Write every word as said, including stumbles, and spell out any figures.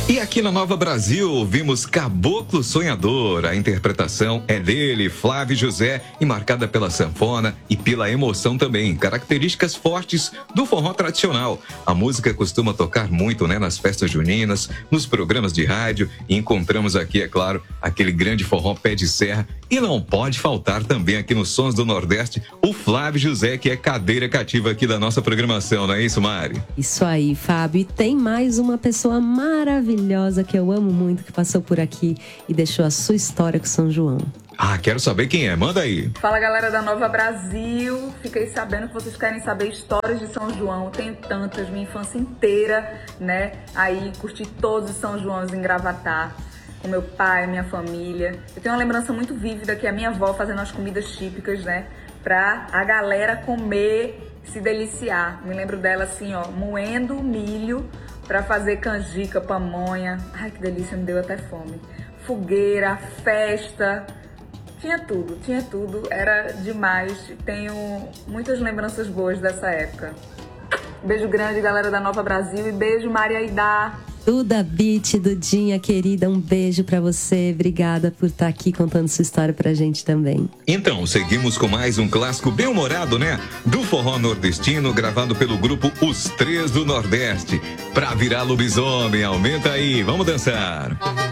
E aqui na Nova Brasil ouvimos Caboclo Sonhador. A interpretação é dele, Flávio José, e marcada pela sanfona e pela emoção também. Características fortes do forró tradicional. A música costuma tocar muito, né, nas festas juninas, nos programas de rádio. E encontramos aqui, é claro, aquele grande forró pé de serra. E não pode faltar também aqui nos Sons do Nordeste o Flávio José, que é cadeira cativa aqui da nossa programação, não é isso, Mari? Isso aí, Fábio. E tem mais uma pessoa maravilhosa que eu amo muito, que passou por aqui e deixou a sua história com São João. Ah, quero saber quem é. Manda aí. Fala, galera da Nova Brasil. Fiquei sabendo que vocês querem saber histórias de São João. Tenho tantas, minha infância inteira, né? Aí, curti todos os São Joões em Gravatar, com meu pai, minha família. Eu tenho uma lembrança muito vívida que a minha avó fazendo as comidas típicas, né? Pra a galera comer, se deliciar. Me lembro dela assim, ó, moendo milho pra fazer canjica, pamonha. Ai, que delícia, me deu até fome. Fogueira, festa, tinha tudo, tinha tudo. Era demais. Tenho muitas lembranças boas dessa época. Beijo grande, galera da Nova Brasil, e beijo, Maria Aidá. Duda Beat, Dudinha, querida, um beijo pra você. Obrigada por estar aqui contando sua história pra gente também. Então, seguimos com mais um clássico bem-humorado, né? Do forró nordestino, gravado pelo grupo Os Três do Nordeste. Pra virar lobisomem, aumenta aí, vamos dançar.